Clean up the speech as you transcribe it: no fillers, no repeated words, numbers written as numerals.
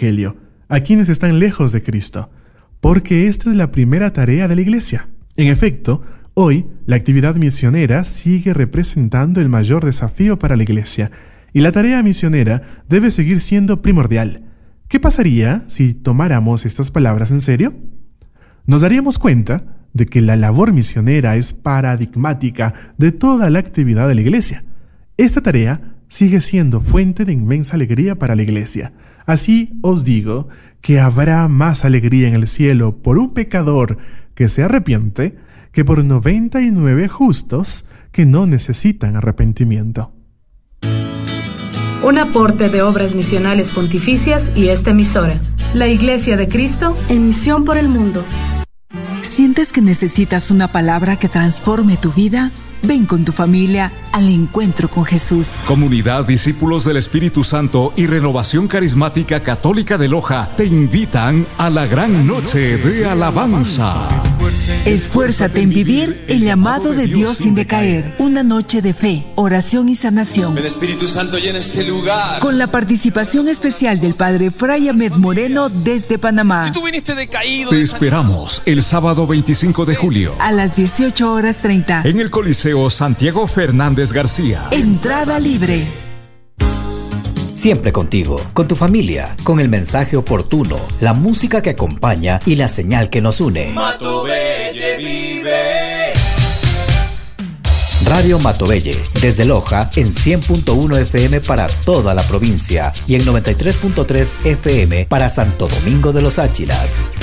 Evangelio a quienes están lejos de Cristo, porque esta es la primera tarea de la Iglesia. En efecto, hoy la actividad misionera sigue representando el mayor desafío para la Iglesia, y la tarea misionera debe seguir siendo primordial. ¿Qué pasaría si tomáramos estas palabras en serio? Nos daríamos cuenta de que la labor misionera es paradigmática de toda la actividad de la Iglesia. Esta tarea sigue siendo fuente de inmensa alegría para la Iglesia. Así os digo que habrá más alegría en el cielo por un pecador que se arrepiente que por 99 justos que no necesitan arrepentimiento. Un aporte de Obras Misionales Pontificias y esta emisora, la Iglesia de Cristo en misión por el mundo. ¿Sientes que necesitas una palabra que transforme tu vida? Ven con tu familia al encuentro con Jesús. Comunidad Discípulos del Espíritu Santo y Renovación Carismática Católica de Loja te invitan a la gran noche de alabanza. Esfuérzate en vivir el llamado de Dios sin decaer. Una noche de fe, oración y sanación. El Espíritu Santo llena este lugar. Con la participación especial del Padre Fray Ahmed Moreno desde Panamá. Si tú viniste decaído, te esperamos el sábado 25 de julio a las 18:30 en el Coliseo Santiago Fernández García. Entrada libre. Siempre contigo, con tu familia, con el mensaje oportuno, la música que acompaña y la señal que nos une. Matovelle vive. Radio Matovelle, desde Loja en 100.1 FM para toda la provincia y en 93.3 FM para Santo Domingo de los Áchilas.